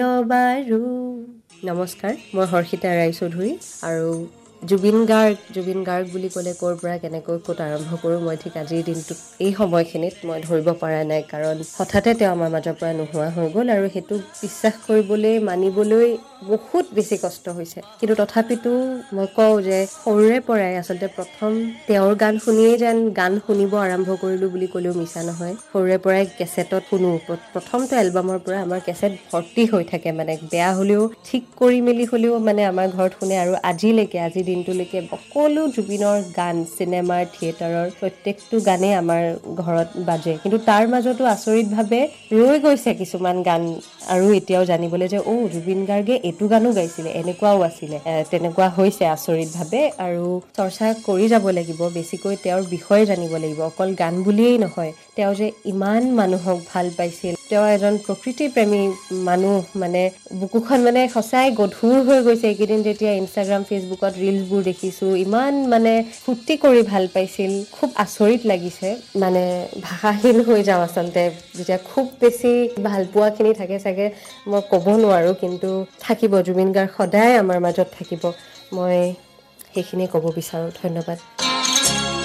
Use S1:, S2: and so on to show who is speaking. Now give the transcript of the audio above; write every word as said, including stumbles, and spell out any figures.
S1: বাৰু নমস্কাৰ, মই হৰ্ষিতা ৰায়চৌধুৰী আৰু জুবিন গাৰ্গ জুবিন গাৰ্গ বুলি ক'লে ক'ৰ পৰা কেনেকৈ ক'ত আৰম্ভ কৰোঁ মই ঠিক আজিৰ দিনটোত এই সময়খিনিত মই ধৰিব পৰা নাই, কাৰণ হঠাতে তেওঁ আমাৰ মাজৰ পৰা নোহোৱা হৈ গ'ল আৰু সেইটো বিশ্বাস কৰিবলৈ মানিবলৈ বহুত বেছি কষ্ট হৈছে। কিন্তু তথাপিতো মই কওঁ যে সৰুৰে পৰাই আচলতে প্ৰথম তেওঁৰ গান শুনিয়েই যেন গান শুনিব আৰম্ভ কৰিলোঁ বুলি ক'লেও মিছা নহয়। সৰুৰে পৰাই কেছেটত শুনো, প্ৰথমটো এলবামৰ পৰা আমাৰ কেছেট ভৰ্তি হৈ থাকে, মানে বেয়া হ'লেও ঠিক কৰি মেলি হ'লেও মানে আমাৰ ঘৰত শুনে আৰু আজিলৈকে আজিৰ দিনটোলৈকে সকলো জুবিনৰ গান চিনেমাৰ থিয়েটাৰৰ প্ৰত্যেকটো গানেই আমাৰ ঘৰত বাজে। কিন্তু তাৰ মাজতো আচৰিতভাৱে ৰৈ গৈছে কিছুমান গান আৰু এতিয়াও জানিবলৈ যে অ' জুবিন গাৰ্গে এইটো গানো গাইছিলে, এনেকুৱাও আছিলে, তেনেকুৱা হৈছে আচৰিতভাৱে। আৰু চৰ্চা কৰি যাব লাগিব, বেছিকৈ তেওঁৰ বিষয়ে জানিব লাগিব, অকল গান বুলিয়েই নহয়, তেওঁ যে ইমান মানুহক ভাল পাইছিল, তেওঁ এজন প্ৰকৃতি প্ৰেমী মানুহ, মানে বুকুখন মানে সঁচাই গধুৰ হৈ গৈছে এইকেইদিন যেতিয়া ইনষ্টাগ্ৰাম ফেচবুকত ৰিলছবোৰ দেখিছোঁ, ইমান মানে ফূৰ্তি কৰি ভাল পাইছিল, খুব আচৰিত লাগিছে, মানে ভাষাহীন হৈ যাওঁ আচলতে যেতিয়া খুব বেছি ভাল পোৱাখিনি থাকে চাগে মই ক'ব নোৱাৰোঁ, কিন্তু থাকিব, জুবিন গাৰ্গ সদায় আমাৰ মাজত থাকিব, মই সেইখিনিয়ে ক'ব বিচাৰোঁ। ধন্যবাদ।